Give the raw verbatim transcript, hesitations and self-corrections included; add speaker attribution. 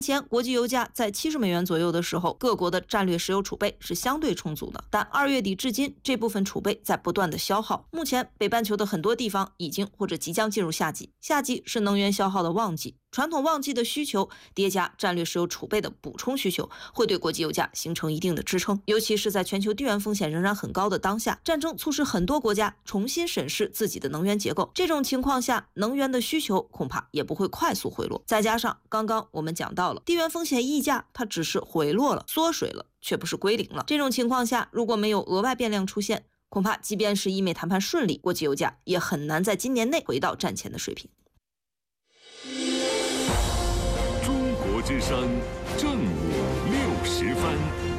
Speaker 1: 前国际油价在七十美元左右的时候，各国的战略石油储备是相对充足的。但二月底至今，这部分储备在不断的消耗。目前，北半球的很多地方已经或者即将进入夏季，夏季是能源消耗的旺季。传统旺季的需求叠加战略石油储备的补充需求，会对国际油价形成一定的支撑。尤其是在全球地缘风险仍然很高的当下，战争促使很多国家重新审视自己的能源结构。这种情况下，能源的需求恐怕也不会快速回落。再加上刚刚我们讲到了地缘风险溢价，它只是回落了、缩水了，却不是归零了。这种情况下，如果没有额外变量出现，恐怕即便是伊美谈判顺利，国际油价也很难在今年内回到战前的水平。
Speaker 2: 中国之声，正